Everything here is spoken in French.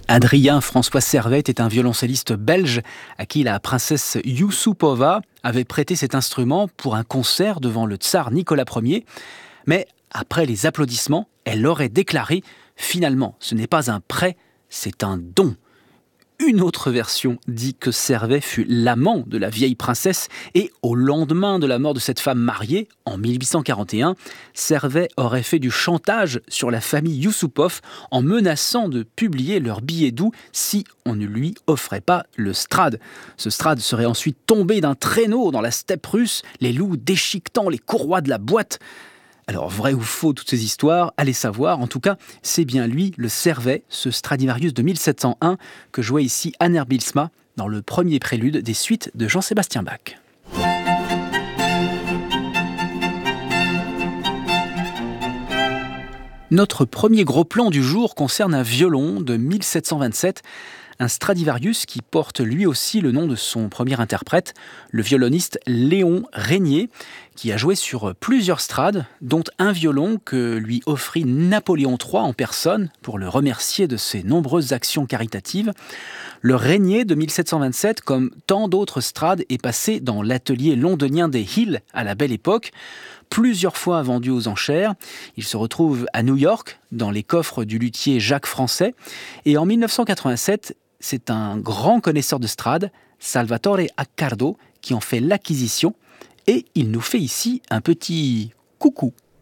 Adrien François Servet était un violoncelliste belge à qui la princesse Youssoupova avait prêté cet instrument pour un concert devant le tsar Nicolas Ier. Mais après les applaudissements, elle aurait déclaré « Finalement, ce n'est pas un prêt, c'est un don ». Une autre version dit que Servet fut l'amant de la vieille princesse et au lendemain de la mort de cette femme mariée, en 1841, Servet aurait fait du chantage sur la famille Youssoupov en menaçant de publier leur billet doux si on ne lui offrait pas le Strad. Ce Strad serait ensuite tombé d'un traîneau dans la steppe russe, les loups déchiquetant les courroies de la boîte. Alors, vrai ou faux, toutes ces histoires, allez savoir. En tout cas, c'est bien lui, le Servet, ce Stradivarius de 1701, que jouait ici Anner Bijlsma dans le premier prélude des suites de Jean-Sébastien Bach. Notre premier gros plan du jour concerne un violon de 1727, un Stradivarius qui porte lui aussi le nom de son premier interprète, le violoniste Léon Régnier, qui a joué sur plusieurs Strades, dont un violon que lui offrit Napoléon III en personne pour le remercier de ses nombreuses actions caritatives. Le Régnier de 1727, comme tant d'autres Strades, est passé dans l'atelier londonien des Hill à la Belle Époque, plusieurs fois vendu aux enchères. Il se retrouve à New York, dans les coffres du luthier Jacques Français. Et en 1987, c'est un grand connaisseur de Strades, Salvatore Accardo, qui en fait l'acquisition. Et il nous fait ici un petit coucou.